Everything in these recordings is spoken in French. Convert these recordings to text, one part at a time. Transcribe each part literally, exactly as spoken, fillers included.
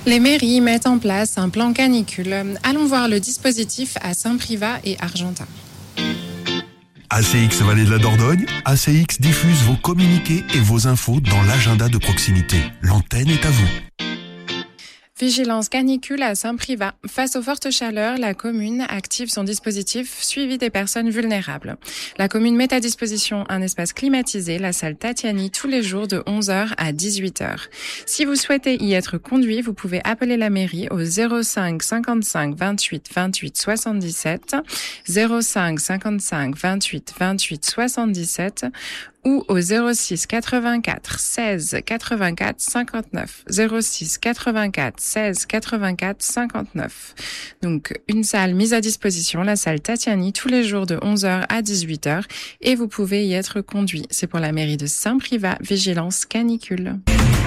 Les mairies mettent en place un plan canicule. Allons voir le dispositif à Saint-Privat et Argentat. A C X Vallée de la Dordogne, A C X diffuse vos communiqués et vos infos dans l'agenda de proximité. L'antenne est à vous. Vigilance canicule à Saint-Privat. Face aux fortes chaleurs, la commune active son dispositif suivi des personnes vulnérables. La commune met à disposition un espace climatisé, la salle Tatiani, tous les jours de onze heures à dix-huit heures. Si vous souhaitez y être conduit, vous pouvez appeler la mairie au zéro cinq cinquante-cinq vingt-huit vingt-huit soixante-dix-sept, zéro cinq cinquante-cinq vingt-huit vingt-huit soixante-dix-sept ou au zéro six quatre-vingt-quatre seize quatre-vingt-quatre cinquante-neuf, zéro six quatre-vingt-quatre seize quatre-vingt-quatre cinquante-neuf. Donc, une salle mise à disposition, la salle Tatiani, tous les jours de onze heures à dix-huit heures, et vous pouvez y être conduit. C'est pour la mairie de Saint-Privat, vigilance canicule.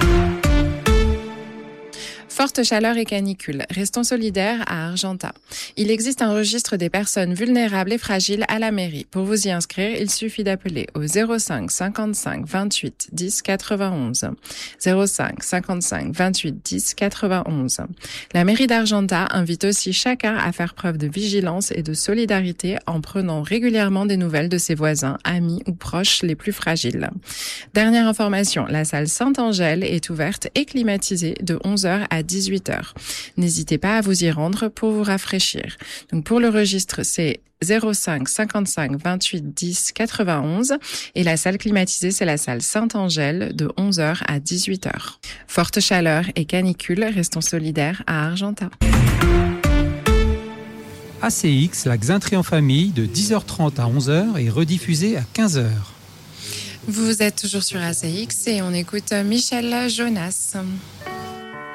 Forte chaleur et canicule. Restons solidaires à Argentat. Il existe un registre des personnes vulnérables et fragiles à la mairie. Pour vous y inscrire, il suffit d'appeler au zéro cinq cinquante-cinq vingt-huit dix quatre-vingt-onze. zéro cinq cinquante-cinq vingt-huit dix quatre-vingt-onze. La mairie d'Argentat invite aussi chacun à faire preuve de vigilance et de solidarité en prenant régulièrement des nouvelles de ses voisins, amis ou proches les plus fragiles. Dernière information, la salle Saint-Angèle est ouverte et climatisée de onze heures à dix-huit heures. N'hésitez pas à vous y rendre pour vous rafraîchir. Donc pour le registre, c'est zéro cinq cinquante-cinq vingt-huit dix quatre-vingt-onze et la salle climatisée, c'est la salle Saint-Angèle de onze heures à dix-huit heures. Forte chaleur et canicule, restons solidaires à Argentat. A C X, la Xintrée en famille, de dix heures trente à onze heures et rediffusée à quinze heures. Vous êtes toujours sur A C X et on écoute Michel Jonas.